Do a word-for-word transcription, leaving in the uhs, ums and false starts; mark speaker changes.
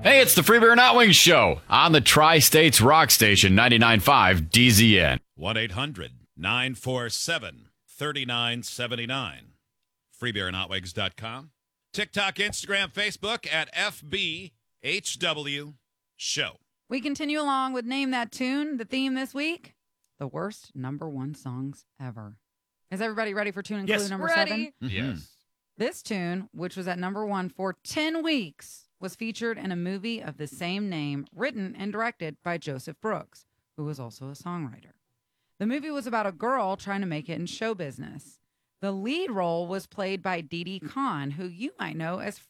Speaker 1: Hey, it's the Free Beer and Hot Wings Show on the Tri-States Rock Station, ninety-nine point five D Z N.
Speaker 2: one eight hundred nine four seven three nine seven nine. free beer and hot wings dot com. TikTok, Instagram, Facebook at F B H W Show.
Speaker 3: We continue along with Name That Tune. The theme this week, the worst number one songs ever. Is everybody ready for tune and
Speaker 2: Yes.
Speaker 3: clue number
Speaker 4: Ready.
Speaker 3: seven?
Speaker 2: Mm-hmm. Yes.
Speaker 3: This tune, which was at number one for ten weeks, was featured in a movie of the same name, written and directed by Joseph Brooks, who was also a songwriter. The movie was about a girl trying to make it in show business. The lead role was played by Dee Dee Khan, who you might know as